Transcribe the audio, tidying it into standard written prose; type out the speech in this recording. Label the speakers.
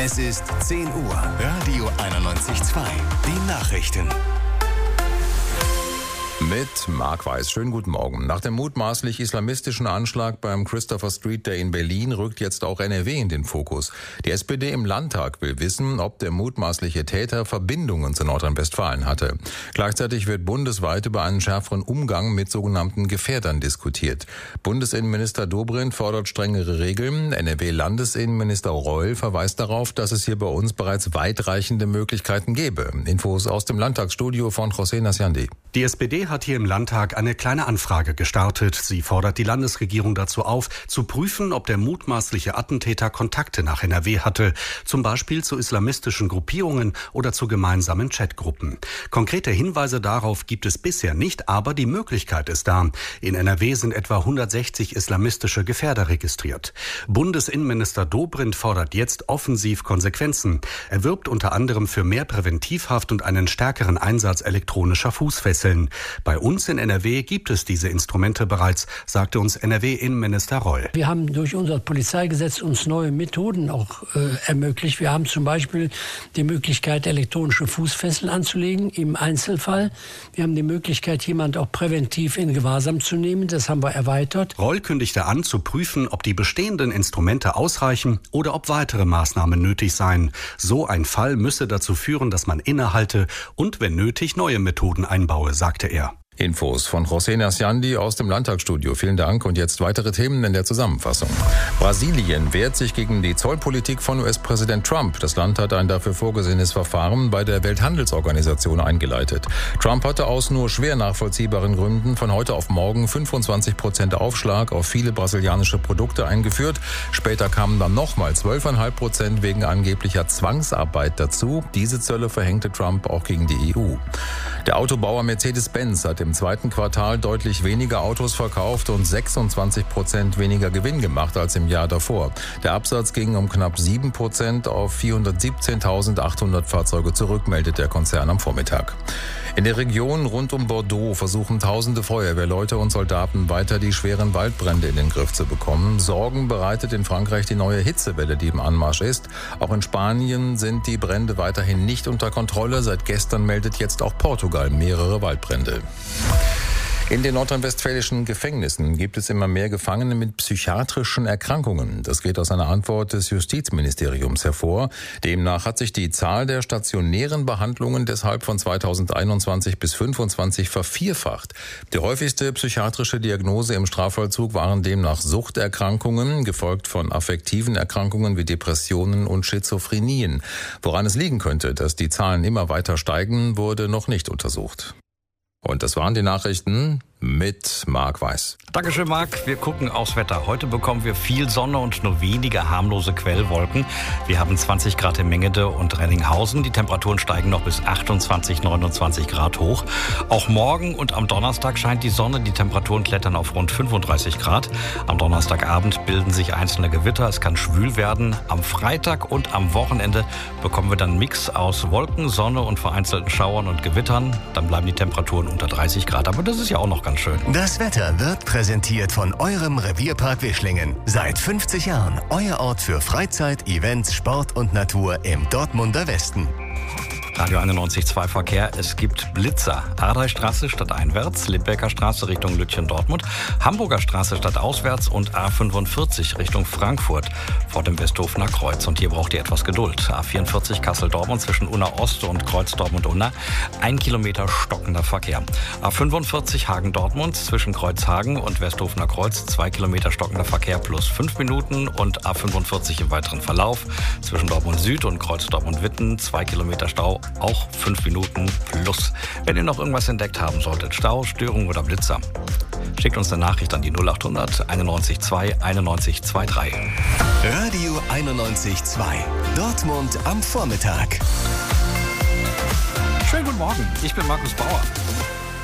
Speaker 1: Es ist 10 Uhr. Radio 91.2. Die Nachrichten.
Speaker 2: Mit Marc Weiß. Schönen guten Morgen. Nach dem mutmaßlich islamistischen Anschlag beim Christopher Street Day in Berlin rückt jetzt auch NRW in den Fokus. Die SPD im Landtag will wissen, ob der mutmaßliche Täter Verbindungen zu Nordrhein-Westfalen hatte. Gleichzeitig wird bundesweit über einen schärferen Umgang mit sogenannten Gefährdern diskutiert. Bundesinnenminister Dobrindt fordert strengere Regeln. NRW-Landesinnenminister Reul verweist darauf, dass es hier bei uns bereits weitreichende Möglichkeiten gäbe. Infos aus dem Landtagsstudio von José Nasciandi.
Speaker 3: Die SPD hat hier im Landtag eine kleine Anfrage gestartet. Sie fordert die Landesregierung dazu auf, zu prüfen, ob der mutmaßliche Attentäter Kontakte nach NRW hatte, zum Beispiel zu islamistischen Gruppierungen oder zu gemeinsamen Chatgruppen. Konkrete Hinweise darauf gibt es bisher nicht, aber die Möglichkeit ist da. In NRW sind etwa 160 islamistische Gefährder registriert. Bundesinnenminister Dobrindt fordert jetzt offensiv Konsequenzen. Er wirbt unter anderem für mehr Präventivhaft und einen stärkeren Einsatz elektronischer Fußfesseln. Bei uns in NRW gibt es diese Instrumente bereits, sagte uns NRW-Innenminister Reul.
Speaker 4: Wir haben durch unser Polizeigesetz uns neue Methoden auch ermöglicht. Wir haben zum Beispiel die Möglichkeit, elektronische Fußfesseln anzulegen im Einzelfall. Wir haben die Möglichkeit, jemanden auch präventiv in Gewahrsam zu nehmen. Das haben wir erweitert.
Speaker 3: Reul kündigte an, zu prüfen, ob die bestehenden Instrumente ausreichen oder ob weitere Maßnahmen nötig seien. So ein Fall müsse dazu führen, dass man innehalte und, wenn nötig, neue Methoden einbaue, sagte er.
Speaker 2: Infos von José Nasciandi aus dem Landtagsstudio. Vielen Dank und jetzt weitere Themen in der Zusammenfassung. Brasilien wehrt sich gegen die Zollpolitik von US-Präsident Trump. Das Land hat ein dafür vorgesehenes Verfahren bei der Welthandelsorganisation eingeleitet. Trump hatte aus nur schwer nachvollziehbaren Gründen von heute auf morgen 25% Aufschlag auf viele brasilianische Produkte eingeführt. Später kamen dann nochmal 12,5% wegen angeblicher Zwangsarbeit dazu. Diese Zölle verhängte Trump auch gegen die EU. Der Autobauer Mercedes-Benz hat im zweiten Quartal deutlich weniger Autos verkauft und 26% weniger Gewinn gemacht als im Jahr davor. Der Absatz ging um knapp 7% auf 417.800 Fahrzeuge zurück, meldet der Konzern am Vormittag. In der Region rund um Bordeaux versuchen tausende Feuerwehrleute und Soldaten weiter die schweren Waldbrände in den Griff zu bekommen. Sorgen bereitet in Frankreich die neue Hitzewelle, die im Anmarsch ist. Auch in Spanien sind die Brände weiterhin nicht unter Kontrolle. Seit gestern meldet jetzt auch Portugal mehrere Waldbrände. In den nordrhein-westfälischen Gefängnissen gibt es immer mehr Gefangene mit psychiatrischen Erkrankungen. Das geht aus einer Antwort des Justizministeriums hervor. Demnach hat sich die Zahl der stationären Behandlungen deshalb von 2021 bis 2025 vervierfacht. Die häufigste psychiatrische Diagnose im Strafvollzug waren demnach Suchterkrankungen, gefolgt von affektiven Erkrankungen wie Depressionen und Schizophrenien. Woran es liegen könnte, dass die Zahlen immer weiter steigen, wurde noch nicht untersucht. Und das waren die Nachrichten mit Marc Weiß.
Speaker 5: Dankeschön, Marc. Wir gucken aufs Wetter. Heute bekommen wir viel Sonne und nur wenige harmlose Quellwolken. Wir haben 20 Grad in Mengede und Renninghausen. Die Temperaturen steigen noch bis 28, 29 Grad hoch. Auch morgen und am Donnerstag scheint die Sonne. Die Temperaturen klettern auf rund 35 Grad. Am Donnerstagabend bilden sich einzelne Gewitter. Es kann schwül werden. Am Freitag und am Wochenende bekommen wir dann einen Mix aus Wolken, Sonne und vereinzelten Schauern und Gewittern. Dann bleiben die Temperaturen unter 30 Grad. Aber das ist ja auch noch ganz schön.
Speaker 1: Das Wetter wird präsentiert von eurem Revierpark Wischlingen. Seit 50 Jahren euer Ort für Freizeit, Events, Sport und Natur im Dortmunder Westen.
Speaker 5: Radio 91.2 Verkehr. Es gibt Blitzer. Ardeistraße stadteinwärts, Limbecker Straße Richtung Lütchen-Dortmund, Hamburger Straße stadtauswärts und A45 Richtung Frankfurt vor dem Westhofener Kreuz. Und hier braucht ihr etwas Geduld. A44 Kassel-Dortmund zwischen Unna-Ost und Kreuz Dortmund-Unna. 1 Kilometer stockender Verkehr. A45 Hagen-Dortmund zwischen Kreuzhagen und Westhofener Kreuz. 2 Kilometer stockender Verkehr plus 5 Minuten. Und A45 im weiteren Verlauf zwischen Dortmund Süd und Kreuz Dortmund-Witten. 2 Kilometer Stau. Auch 5 Minuten plus. Wenn ihr noch irgendwas entdeckt haben solltet, Stau, Störung oder Blitzer, schickt uns eine Nachricht an die 0800 91 2 91 23.
Speaker 1: Radio 91.2. Dortmund am Vormittag.
Speaker 5: Schönen guten Morgen, ich bin Markus Bauer.